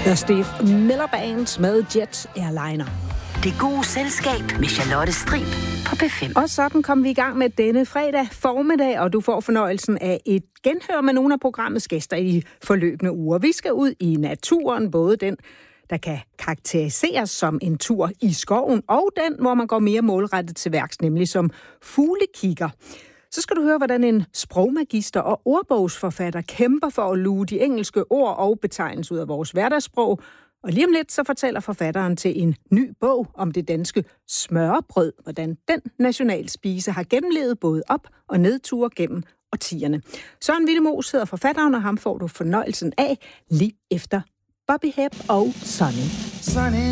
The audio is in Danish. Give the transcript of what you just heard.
The Steve Miller Band med Jet Airliner. Det gode selskab med Charlotte Strib på P5. Og sådan kom vi i gang med denne fredag formiddag, og du får fornøjelsen af et genhør med nogle af programmets gæster i de forløbende uger. Vi skal ud i naturen, både den, der kan karakteriseres som en tur i skoven, og den, hvor man går mere målrettet til værks, nemlig som fuglekigger. Så skal du høre, hvordan en sprogmagister og ordbogsforfatter kæmper for at luge de engelske ord og betegnelser ud af vores hverdagssprog. Og lige om lidt, så fortæller forfatteren til en ny bog om det danske smørrebrød, hvordan den nationalspise har gennemlevet både op- og nedture gennem årtierne. Søren Willemoes hedder forfatteren, og ham får du fornøjelsen af lige efter Bobby Hebb og Sunny.